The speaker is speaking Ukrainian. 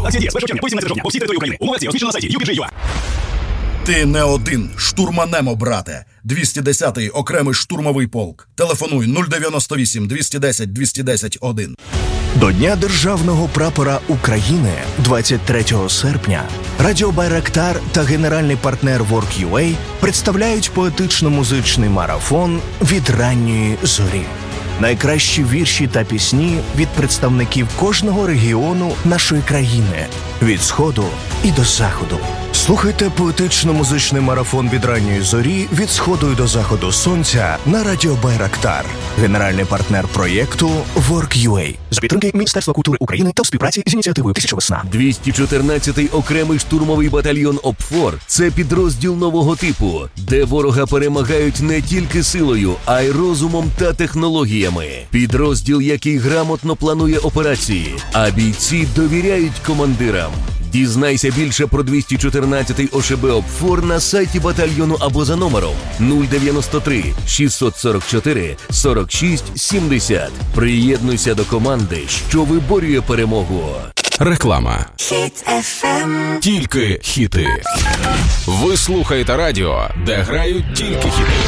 Акція діє з 1 червня по 18 жовтня по всій території України. Умови акції розміщено на сайті UPG.ua. Ти не один. Штурманемо, брате. 210-й окремий штурмовий полк. Телефонуй 098 210 210 1. До Дня Державного прапора України 23 серпня Радіо Байрактар та генеральний партнер Work.ua представляють поетично-музичний марафон «Від ранньої зорі». Найкращі вірші та пісні від представників кожного регіону нашої країни, від Сходу і до Заходу. Слухайте поетично-музичний марафон «Від ранньої зорі» від Сходу і до Заходу сонця на Радіо Байрактар. Генеральний партнер проєкту Work.ua. За підтримки Міністерства культури України та в співпраці з ініціативою «Тисяча весна». 214-й окремий штурмовий батальйон ОПФОР – це підрозділ нового типу, де ворога перемагають не тільки силою, а й розумом та технологіями. Підрозділ, який грамотно планує операції, а бійці довіряють командирам. Дізнайся більше про 214-й ОШБ ОПФОР на сайті батальйону або за номером 093 644 46 70. Приєднуйся до команди, що виборює перемогу. Реклама. Хіт FM. Тільки хіти. Ви слухаєте радіо, де грають тільки хіти.